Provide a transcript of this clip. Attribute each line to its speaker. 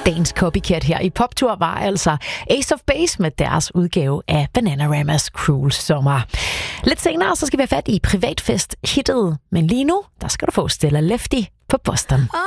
Speaker 1: Dagens copycat her i Poptur var altså Ace of Base med deres udgave af Bananaramas Cruel Summer. Lidt senere så skal vi have fat i privatfest hittet, men lige nu der skal du få Stella Lefty på Boston.